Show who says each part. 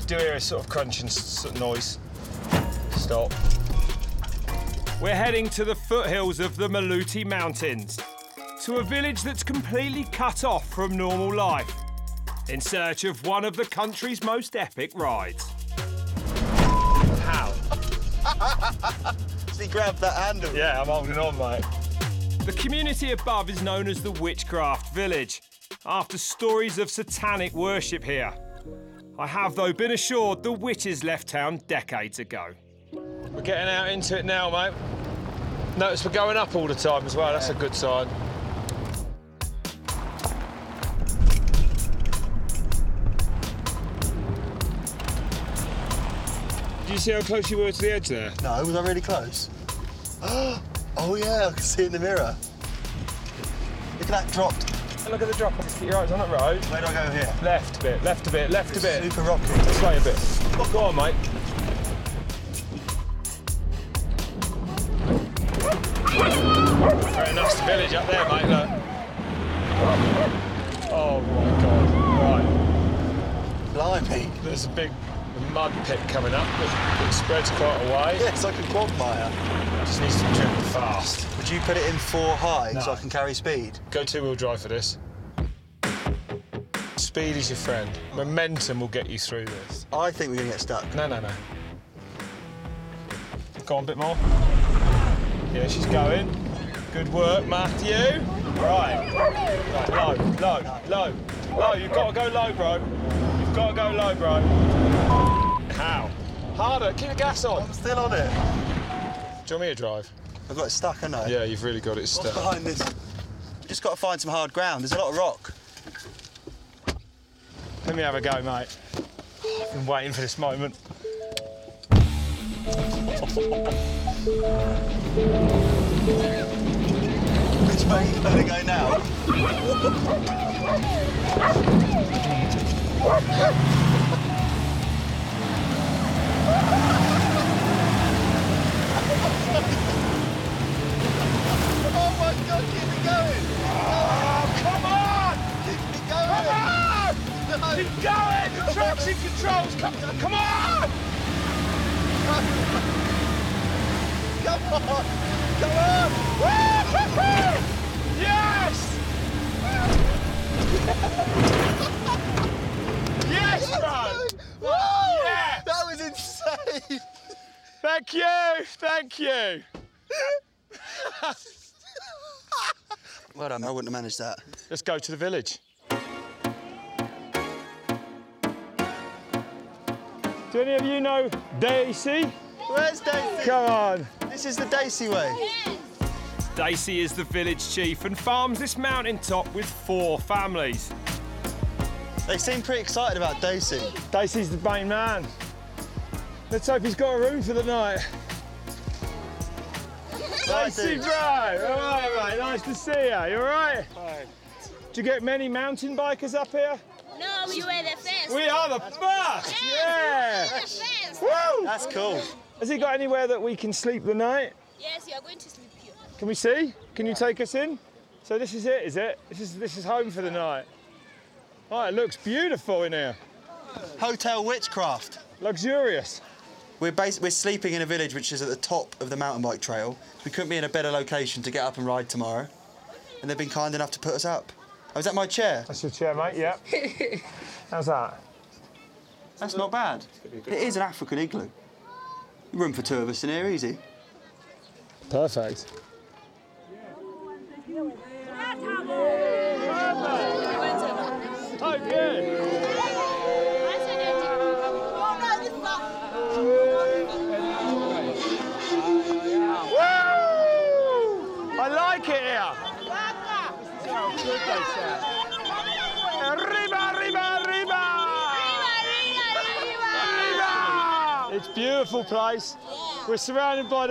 Speaker 1: do hear a sort of crunching noise. Stop. We're heading to the foothills of the Maluti Mountains, to a village that's completely cut off from normal life, in search of one of the country's most epic rides. How?
Speaker 2: He grabbed that handle.
Speaker 1: Yeah, I'm holding on, mate. The community above is known as the Witchcraft Village, after stories of satanic worship here. I have, though, been assured the witches left town decades ago. We're getting out into it now, mate. Notice we're going up all the time as well. That's a good sign. Did you see how close you were to the edge there?
Speaker 2: No, was I really close? Oh yeah, I can see it in the mirror. Look at that drop.
Speaker 1: Look at the drop. Keep your eyes on that road.
Speaker 2: Where do I go here?
Speaker 1: Left a bit, left a bit, left a bit.
Speaker 2: Super rocky.
Speaker 1: This way a bit. Go on, mate. Very nice village up there, mate, look. Oh my God, right.
Speaker 2: Blimey.
Speaker 1: There's a big mud pit coming up. It spreads quite a way.
Speaker 2: Yeah, it's like a quagmire.
Speaker 1: Just needs to be driven fast.
Speaker 2: Would you put it in 4 high
Speaker 1: No.
Speaker 2: so I can carry speed?
Speaker 1: Go 2-wheel drive for this. Speed is your friend. Momentum will get you through this.
Speaker 2: I think we're going to get stuck.
Speaker 1: No, no, no. Go on a bit more. Yeah, she's going. Good work, Matthew. Right. Right, low. You've got to go low, bro. You've got to go low, bro. How? Harder. Keep the gas on.
Speaker 2: I'm still on it.
Speaker 1: Do you want me to drive?
Speaker 2: I've got it stuck, haven't I?
Speaker 1: Yeah, you've really got it
Speaker 2: What's
Speaker 1: stuck.
Speaker 2: behind this? We've just got to find some hard ground. There's a lot of rock.
Speaker 1: Let me have a go, mate. I've been waiting for this moment.
Speaker 2: Which way are you going to go now? Oh my God, keep me going!
Speaker 1: Oh, come on!
Speaker 2: Keep me going!
Speaker 1: Come on! Keep going! The traction controls! Come on!
Speaker 2: Come on! Come on!
Speaker 1: Yes! Yes, bro!
Speaker 2: Whoa!
Speaker 1: Yeah!
Speaker 2: That was insane!
Speaker 1: Thank you! Thank you!
Speaker 2: Well done, I wouldn't have managed that.
Speaker 1: Let's go to the village. Do any of you know Daisy?
Speaker 2: Where's Daisy?
Speaker 1: Come on.
Speaker 2: This is the Daisy way.
Speaker 1: Daisy is the village chief and farms this mountaintop with 4 families.
Speaker 2: They seem pretty excited about Daisy.
Speaker 1: Daisy's the main man. Let's hope he's got a room for the night. Daisy, bro! All right, mate, nice to see you. You all right?
Speaker 2: Hi.
Speaker 1: Do you get many mountain bikers up here?
Speaker 3: No, we were the first.
Speaker 1: We are the first! Yeah!
Speaker 3: The first.
Speaker 1: Woo!
Speaker 2: That's cool.
Speaker 1: Has he got anywhere that we can sleep the night?
Speaker 3: Yes, you are going to sleep here.
Speaker 1: Can we see? Can you take us in? So this is it, is it? This is home for the night. Oh, it looks beautiful in here.
Speaker 2: Hotel Witchcraft.
Speaker 1: Luxurious.
Speaker 2: We're sleeping in a village which is at the top of the mountain bike trail. We couldn't be in a better location to get up and ride tomorrow. And they've been kind enough to put us up. Oh, is that my chair?
Speaker 1: That's your chair, mate, yeah. How's that?
Speaker 2: That's not bad. It is an African igloo. Room for 2 of us in here, easy.
Speaker 1: Perfect. Oh, good. Woo! I like it here. Arriba, arriba, arriba! Arriba! It's a beautiful place. We're surrounded by the